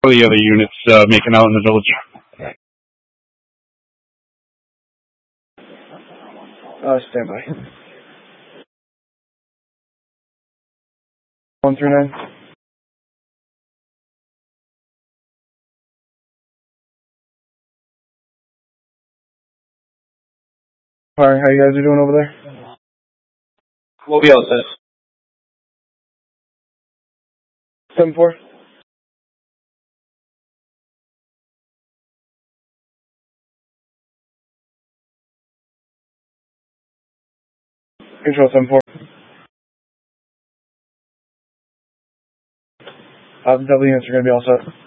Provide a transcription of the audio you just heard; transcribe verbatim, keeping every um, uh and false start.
the other units uh, making out in the village. Uh, stand by. One through nine. Alright, how you guys are doing over there? We'll be all set. Seven four. Control seven four. Uh, the W units are going to be all set.